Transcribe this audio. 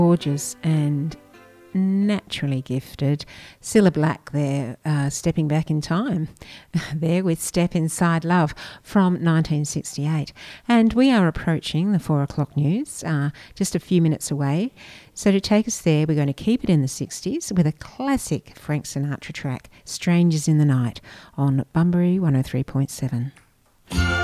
Gorgeous and naturally gifted. Cilla Black there, stepping back in time there with Step Inside Love from 1968. And we are approaching the 4 o'clock news, just a few minutes away. So to take us there, we're going to keep it in the 60s with a classic Frank Sinatra track, Strangers in the Night, on Bunbury 103.7.